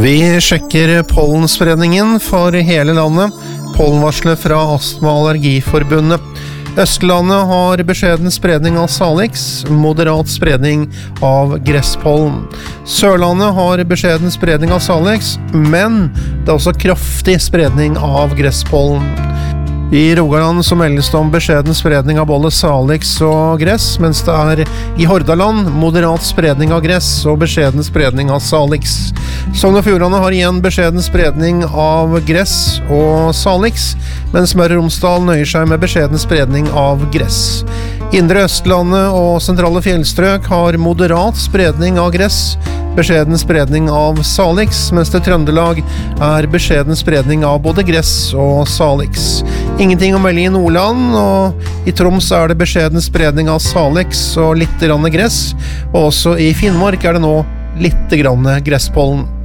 Vi sjekker pollenspredningen for hele landet. Pollenvarslet fra Astma- og Allergiforbundet. Østlandet har beskjeden spredning av salix, moderat spredning av gresspollen. Sørlandet har beskjeden spredning av salix, men det er også kraftig spredning av gresspollen. I Rogaland så meldes det om beskjeden spredning av både salix og gress, mens det er i Hordaland moderat spredning av gress og beskjeden spredning av salix. Sogn og Fjordane har igjen beskjeden spredning av gress og salix, mens Møre og Romsdal nøyer seg med beskjeden spredning av gress. Indre Østlandet og sentrale fjellstrøk har moderat spredning av gress, beskjeden spredning av salix, mens det Trøndelag er beskjeden spredning av både gress og salix. Ingenting å melde i Nordland, og i Troms er det beskjeden spredning av salix og litt grann gress, og også i Finnmark er det nå litt grann gresspollen.